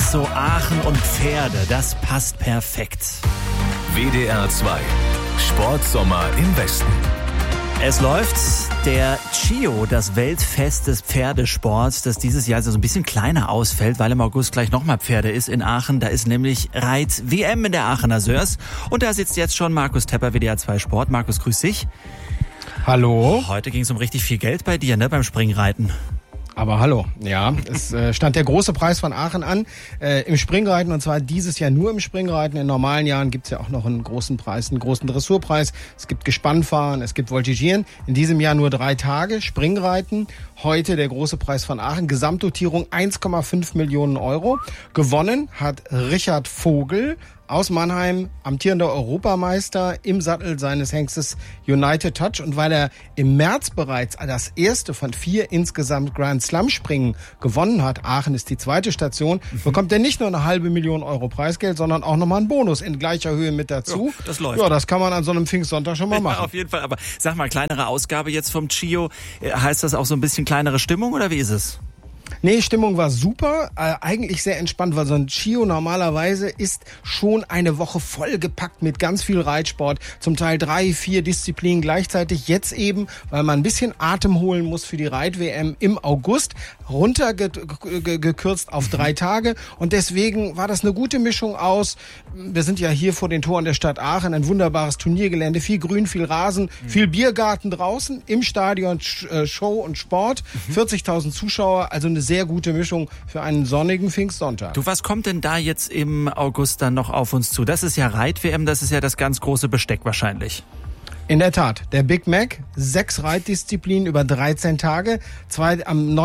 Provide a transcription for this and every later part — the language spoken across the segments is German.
ist so Aachen und Pferde, das passt perfekt. WDR 2, Sportsommer im Westen. Es läuft der CHIO, das Weltfest des Pferdesports, das dieses Jahr so ein bisschen kleiner ausfällt, weil im August gleich nochmal Pferde ist in Aachen. Da ist nämlich Reit-WM in der Aachener Sörs. Und da sitzt jetzt schon Markus Tepper, WDR 2 Sport. Markus, grüß dich. Hallo. Heute ging es um richtig viel Geld bei dir, ne, beim Springreiten. Aber hallo, ja, es stand der große Preis von Aachen an im Springreiten, und zwar dieses Jahr nur im Springreiten. In normalen Jahren gibt's ja auch noch einen großen Preis, einen großen Dressurpreis. Es gibt Gespannfahren, es gibt Voltigieren. In diesem Jahr nur 3 Tage Springreiten. Heute der große Preis von Aachen. Gesamtdotierung 1,5 Millionen Euro. Gewonnen hat Richard Vogel aus Mannheim, amtierender Europameister im Sattel seines Hengstes United Touch. Und weil er im März bereits das erste von 4 insgesamt Grand Slam Springen gewonnen hat, Aachen ist die zweite Station, bekommt er nicht nur eine halbe Million Euro Preisgeld, sondern auch nochmal einen Bonus in gleicher Höhe mit dazu. Ja, das läuft. Ja, das kann man an so einem Pfingstsonntag schon mal machen. Ja, auf jeden Fall. Aber sag mal, kleinere Ausgabe jetzt vom CHIO. Heißt das auch so ein bisschen kleinere Stimmung oder wie ist es? Nee, Stimmung war super, eigentlich sehr entspannt, weil so ein CHIO normalerweise ist schon eine Woche vollgepackt mit ganz viel Reitsport, zum Teil 3, 4 Disziplinen gleichzeitig. Jetzt eben, weil man ein bisschen Atem holen muss für die Reit-WM im August, runtergekürzt auf 3 Tage, und deswegen war das eine gute Mischung aus. Wir sind ja hier vor den Toren der Stadt Aachen, ein wunderbares Turniergelände, viel Grün, viel Rasen, viel Biergarten draußen, im Stadion Show und Sport, 40.000 Zuschauer, also eine sehr gute Mischung für einen sonnigen Pfingstsonntag. Du, was kommt denn da jetzt im August dann noch auf uns zu? Das ist ja Reit-WM, das ist ja das ganz große Besteck wahrscheinlich. In der Tat, der Big Mac, 6 Reitdisziplinen über 13 Tage. Am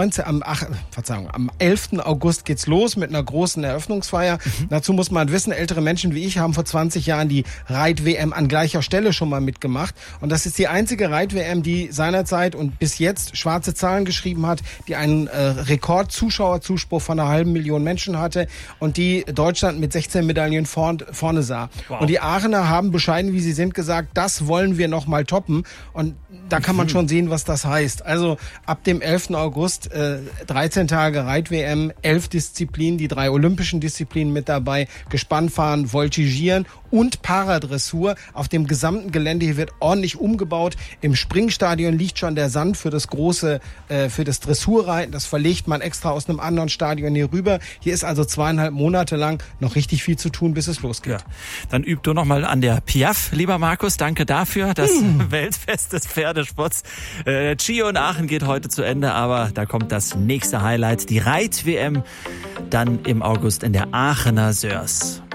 11. August geht's los mit einer großen Eröffnungsfeier. Dazu muss man wissen, ältere Menschen wie ich haben vor 20 Jahren die Reit-WM an gleicher Stelle schon mal mitgemacht. Und das ist die einzige Reit-WM, die seinerzeit und bis jetzt schwarze Zahlen geschrieben hat, die einen Rekord-Zuschauerzuspruch von 500.000 Menschen hatte und die Deutschland mit 16 Medaillen vorne sah. Wow. Und die Aachener haben, bescheiden wie sie sind, gesagt, das wollen wir noch mal toppen, und da kann man schon sehen, was das heißt. Also ab dem 11. August 13 Tage Reit-WM, 11 Disziplinen, die 3 olympischen Disziplinen mit dabei, Gespannfahren, Voltigieren und Paradressur. Auf dem gesamten Gelände hier wird ordentlich umgebaut. Im Springstadion liegt schon der Sand für das große, für das Dressurreiten. Das verlegt man extra aus einem anderen Stadion hier rüber. Hier ist also 2,5 Monate lang noch richtig viel zu tun, bis es losgeht. Ja. Dann üb du noch mal an der Piaffe, lieber Markus. Danke dafür. Das Weltfest des Pferdesports. CHIO in Aachen geht heute zu Ende, aber da kommt das nächste Highlight, die Reit-WM, dann im August in der Aachener Sörs.